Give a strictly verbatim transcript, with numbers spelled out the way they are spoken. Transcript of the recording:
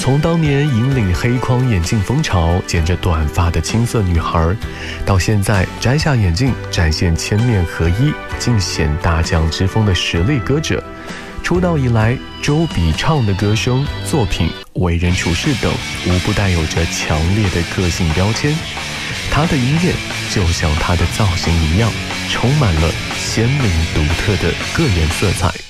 从当年引领黑框眼镜风潮、剪着短发的青涩女孩，到现在摘下眼镜展现千面合一、尽显大将之风的实力歌者。出道以来，周笔畅的歌声、作品、为人处事等，无不带有着强烈的个性标签。他的音乐就像他的造型一样，充满了鲜明独特的个人色彩。